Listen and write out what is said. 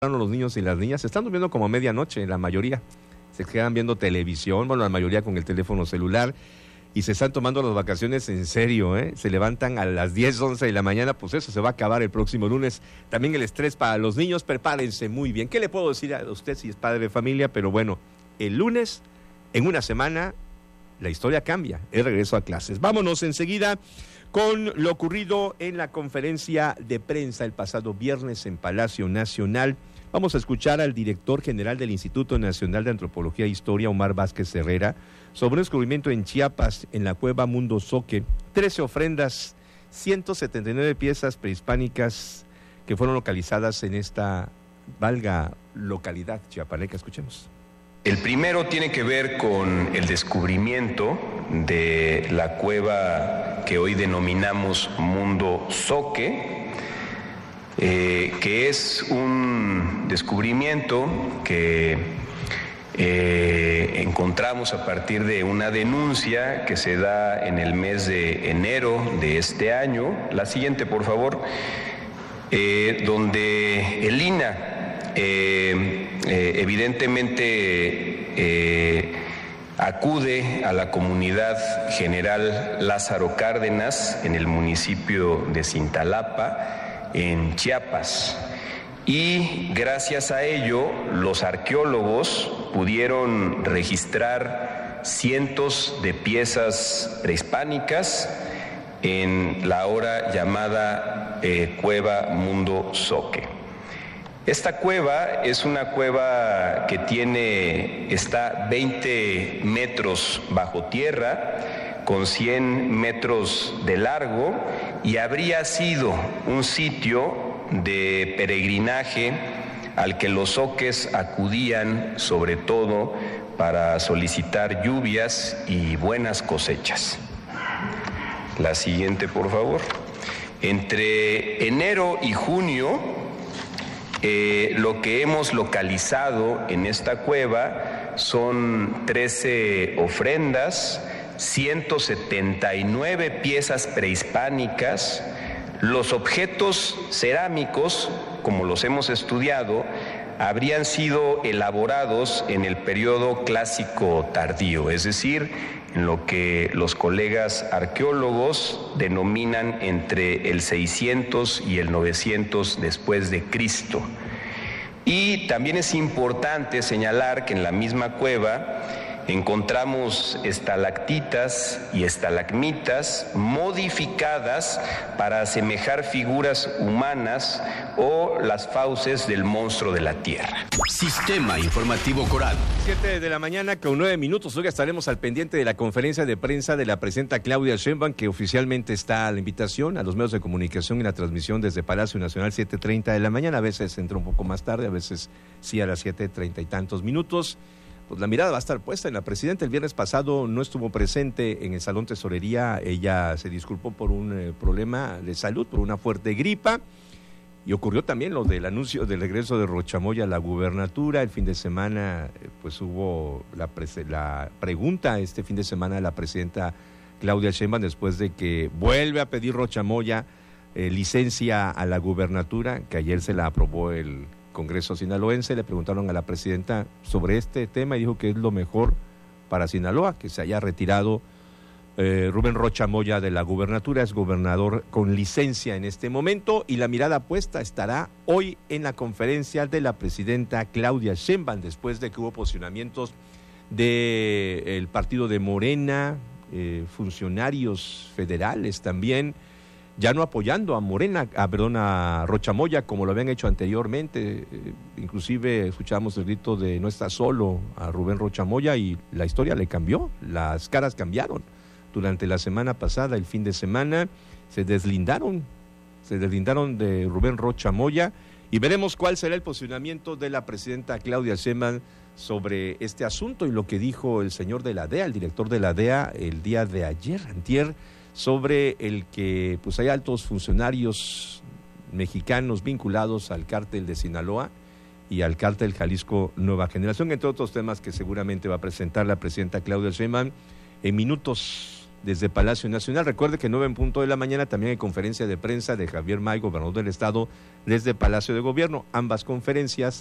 los niños y las niñas se están durmiendo como a medianoche, la mayoría. Se quedan viendo televisión, bueno, la mayoría con el teléfono celular, y se están tomando las vacaciones en serio, ¿eh? Se levantan a las 10, 11 de la mañana, pues eso se va a acabar el próximo lunes. También el estrés para los niños, prepárense muy bien. ¿Qué le puedo decir a usted si es padre de familia? Pero bueno, el lunes, en una semana, la historia cambia, el regreso a clases. Vámonos enseguida con lo ocurrido en la conferencia de prensa el pasado viernes en Palacio Nacional. Vamos a escuchar al director general del Instituto Nacional de Antropología e Historia, Omar Vázquez Herrera, sobre un descubrimiento en Chiapas, en la cueva Mundo Zoque, 13 ofrendas, 179 piezas prehispánicas que fueron localizadas en esta localidad chiapaneca. Escuchemos. El primero tiene que ver con el descubrimiento de la cueva que hoy denominamos Mundo Zoque, que es un descubrimiento que encontramos a partir de una denuncia que se da en el mes de enero de este año. La siguiente, por favor, donde el INAH evidentemente acude a la comunidad general Lázaro Cárdenas en el municipio de Cintalapa, en Chiapas, y gracias a ello los arqueólogos pudieron registrar cientos de piezas prehispánicas en la ahora llamada cueva Mundo Zoque. Esta cueva es una cueva que está 20 metros bajo tierra, con 100 metros de largo, y habría sido un sitio de peregrinaje al que los zoques acudían sobre todo para solicitar lluvias y buenas cosechas. La siguiente, por favor. Entre enero y junio, lo que hemos localizado en esta cueva son 13 ofrendas, 179 piezas prehispánicas. Los objetos cerámicos, como los hemos estudiado, habrían sido elaborados en el periodo clásico tardío, es decir, en lo que los colegas arqueólogos denominan entre el 600 y el 900 después de Cristo. Y también es importante señalar que en la misma cueva encontramos estalactitas y estalagmitas modificadas para asemejar figuras humanas o las fauces del monstruo de la tierra. Sistema Informativo Coral. 7 de la mañana con 9 minutos. Hoy estaremos al pendiente de la conferencia de prensa de la presidenta Claudia Sheinbaum, que oficialmente está a la invitación a los medios de comunicación y la transmisión desde Palacio Nacional, 7:30 de la mañana. A veces entra un poco más tarde, a veces sí a las 7:30 y tantos minutos. Pues la mirada va a estar puesta en la presidenta. El viernes pasado no estuvo presente en el Salón Tesorería. Ella se disculpó por un problema de salud, por una fuerte gripa. Y ocurrió también lo del anuncio del regreso de Rochamoya a la gubernatura. El fin de semana, pues hubo la pregunta este fin de semana a la presidenta Claudia Sheinbaum después de que vuelve a pedir Rochamoya licencia a la gubernatura, que ayer se la aprobó el Congreso sinaloense. Le preguntaron a la presidenta sobre este tema y dijo que es lo mejor para Sinaloa, que se haya retirado Rubén Rochamoya de la gubernatura. Es gobernador con licencia en este momento, y la mirada puesta estará hoy en la conferencia de la presidenta Claudia Sheinbaum, después de que hubo posicionamientos del partido de Morena, funcionarios federales también, ya no apoyando a Rochamoya como lo habían hecho anteriormente. Inclusive escuchamos el grito de "no está solo" a Rubén Rochamoya, y la historia le cambió, las caras cambiaron. Durante la semana pasada, el fin de semana, se deslindaron de Rubén Rochamoya, y veremos cuál será el posicionamiento de la presidenta Claudia Sheinbaum sobre este asunto y lo que dijo el señor de la DEA, el director de la DEA, el día de antier, sobre el que pues hay altos funcionarios mexicanos vinculados al cártel de Sinaloa y al cártel Jalisco Nueva Generación, entre otros temas que seguramente va a presentar la presidenta Claudia Sheinbaum en minutos desde Palacio Nacional. Recuerde que 9:00 a.m. también hay conferencia de prensa de Javier May, gobernador del estado, desde Palacio de Gobierno. Ambas conferencias